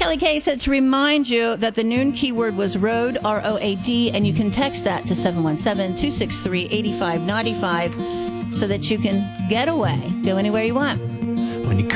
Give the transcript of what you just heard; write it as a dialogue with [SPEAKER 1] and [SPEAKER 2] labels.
[SPEAKER 1] Kelly Kay said to remind you that the noon keyword was road, ROAD, and you can text that to 717-263-8595 so that you can get away, go anywhere you want.
[SPEAKER 2] When you